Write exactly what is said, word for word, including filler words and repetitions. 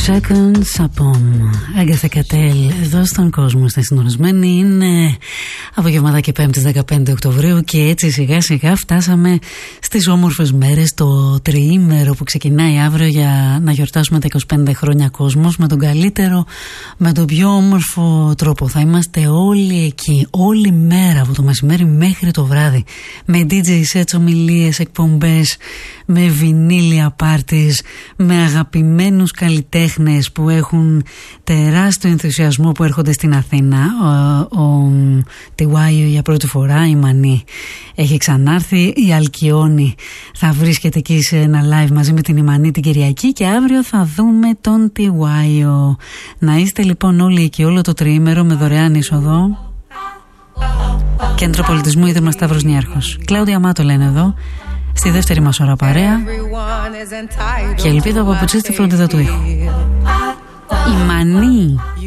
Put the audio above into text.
Seconds από Άγκαθα Κατέλ εδώ στον κόσμο. Είστε συντονισμένοι. Είναι απογευματάκι πέμπτης δεκαπέντε Οκτωβρίου και έτσι σιγά σιγά φτάσαμε στις όμορφες μέρες, το τριήμερο που ξεκινάει αύριο για να γιορτάσουμε τα είκοσι πέντε χρόνια Κόσμος με τον καλύτερο, με τον πιο όμορφο τρόπο. Θα είμαστε όλοι εκεί, όλη μέρα από το μεσημέρι μέχρι το βράδυ, με ντι τζέι sets, ομιλίες, εκπομπές, με βινίλια πάρτις, με αγαπημένους καλλιτέχνες που έχουν τεράστιο ενθουσιασμό που έρχονται στην Αθήνα. Ο, ο Τιουάιο για πρώτη φορά, η Μανή έχει ξανάρθει, η Αλκιόνη θα βρίσκεται εκεί σε ένα live μαζί με την Ημανή την Κυριακή και αύριο θα δούμε τον Τιουάιο. Να είστε λοιπόν όλοι εκεί όλο το τριήμερο με δωρεάν είσοδο. Κέντρο Πολιτισμού, Ίδρυμα Σταύρος Νιάρχος. Κλάουδια Μάτο λένε εδώ, στη δεύτερη μας ώρα παρέα, και ελπίδα από Πουτσί στη φροντίδα του ήχου. Η Μανή.